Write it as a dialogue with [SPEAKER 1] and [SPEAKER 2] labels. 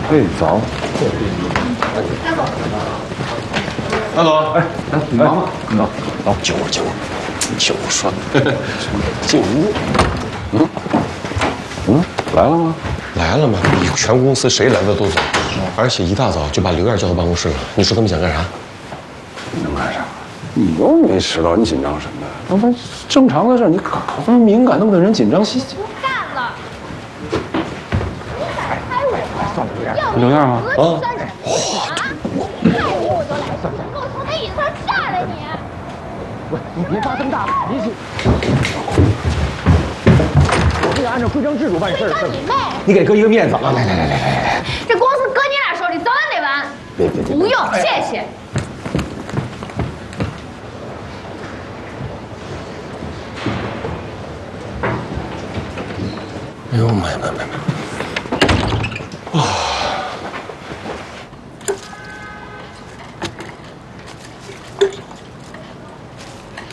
[SPEAKER 1] 嘿，早。
[SPEAKER 2] 大总，哎，你忙吗？
[SPEAKER 1] 走，
[SPEAKER 2] 就说，进屋。
[SPEAKER 1] 来了吗？
[SPEAKER 2] 来了吗？全公司谁来的都走，而且一大早就把刘燕叫到办公室了。你说他们想干啥？
[SPEAKER 1] 能干啥？你又没迟到，你紧张什么？那不正常的事，你可不能敏感，弄得人紧张。
[SPEAKER 3] 不干了！你敢拍我？
[SPEAKER 1] 算了，刘燕吗？
[SPEAKER 3] 啊！看我就来事，给我从那椅子上下来你！
[SPEAKER 4] 喂，你别发这么大，你我这个按照规章制度办事。
[SPEAKER 3] 规章你妹！
[SPEAKER 4] 你给哥一个面子啊！来，
[SPEAKER 3] 这公司搁你俩手里早晚得完。
[SPEAKER 4] 别，
[SPEAKER 3] 不用，谢谢。
[SPEAKER 2] 哎呦妈呀！啊！